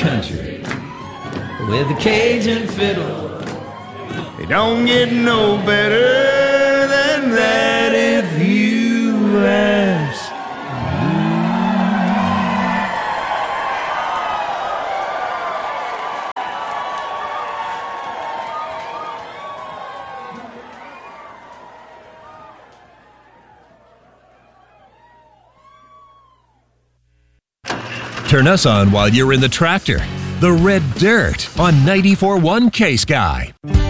country with a Cajun fiddle. It don't get no better than that if you ask. Turn us on while you're in the tractor. The Red Dirt on 94.1 K-Sky.